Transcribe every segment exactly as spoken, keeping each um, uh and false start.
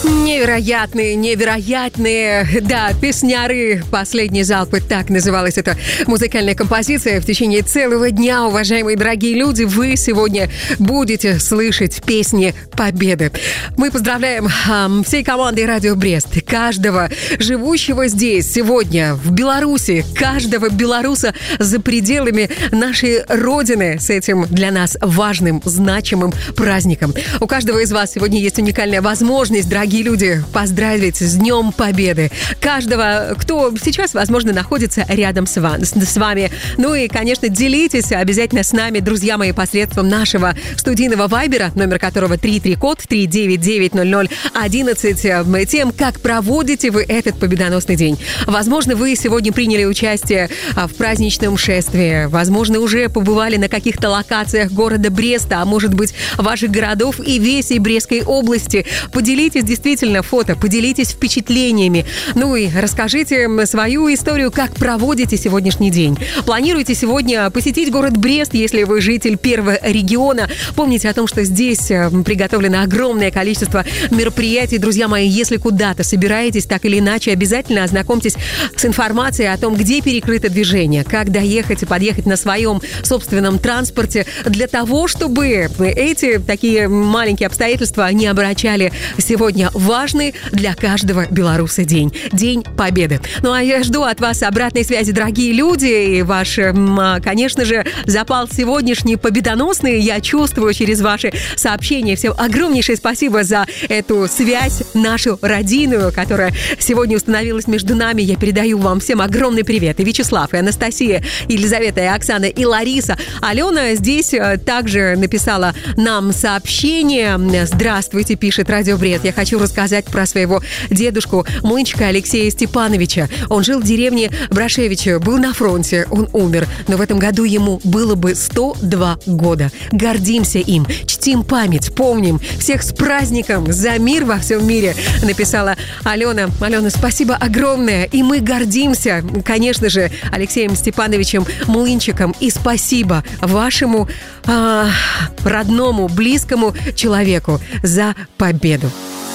Невероятные, невероятные, да, песняры. Последний залп, так называлась эта музыкальная композиция. В течение целого дня, уважаемые дорогие люди, вы сегодня будете слышать песни победы. Мы поздравляем э, всей командой Радио Брест, каждого живущего здесь сегодня, в Беларуси, каждого белоруса за пределами нашей Родины с этим для нас важным, значимым праздником. У каждого из вас сегодня есть уникальная возможность, дорогие люди, поздравить с Днем Победы каждого, кто сейчас, возможно, находится рядом с вами. Ну и, конечно, делитесь обязательно с нами, друзья мои, посредством нашего студийного вайбера, номер которого три три код три девять девять ноль ноль одиннадцать, тем, как проводите вы этот победоносный день. Возможно, вы сегодня приняли участие в праздничном шествии, возможно, уже побывали на каких-то локациях города Бреста, а может быть, ваших городов и всей Брестской области. Поделитесь действительно фото, поделитесь впечатлениями. Ну и расскажите свою историю, как проводите сегодняшний день. Планируете сегодня посетить город Брест, если вы житель первого региона. Помните о том, что здесь приготовлено огромное количество мероприятий. Друзья мои, если куда-то собираетесь, так или иначе, обязательно ознакомьтесь с информацией о том, где перекрыто движение, как доехать и подъехать на своем собственном транспорте, для того, чтобы эти такие маленькие обстоятельства не обращали сегодня важный для каждого белоруса день. День Победы. Ну, а я жду от вас обратной связи, дорогие люди, и ваш, конечно же, запал сегодняшний победоносный я чувствую через ваши сообщения. Всем огромнейшее спасибо за эту связь, нашу родийную, которая сегодня установилась между нами. Я передаю вам всем огромный привет. И Вячеслав, и Анастасия, и Елизавета, и Оксана, и Лариса. Алена здесь также написала нам сообщение. Здравствуйте, пишет Радио Брест. Я хочу рассказать про своего дедушку Млынчика Алексея Степановича. Он жил в деревне Брашевича, был на фронте, он умер. Но в этом году ему было бы сто два года. Гордимся им, чтим память, помним. Всех с праздником, за мир во всем мире, написала Алена. Алена, спасибо огромное. И мы гордимся, конечно же, Алексеем Степановичем Млынчиком. И спасибо вашему э, родному, близкому человеку за победу.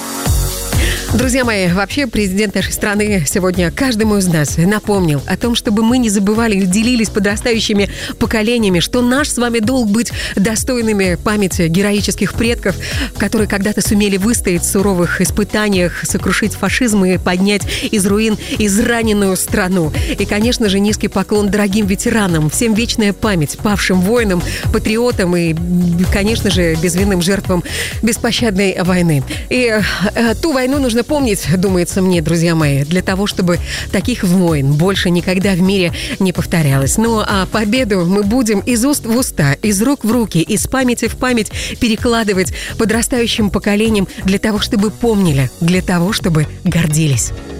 Друзья мои, вообще президент нашей страны сегодня каждому из нас напомнил о том, чтобы мы не забывали и делились подрастающими поколениями, что наш с вами долг быть достойными памяти героических предков, которые когда-то сумели выстоять в суровых испытаниях, сокрушить фашизм и поднять из руин израненную страну. И, конечно же, низкий поклон дорогим ветеранам, всем вечная память павшим воинам, патриотам и, конечно же, безвинным жертвам беспощадной войны. И э, ту войну нужно помнить, думается мне, друзья мои, для того, чтобы таких войн больше никогда в мире не повторялось. Ну, а победу мы будем из уст в уста, из рук в руки, из памяти в память перекладывать подрастающим поколениям для того, чтобы помнили, для того, чтобы гордились.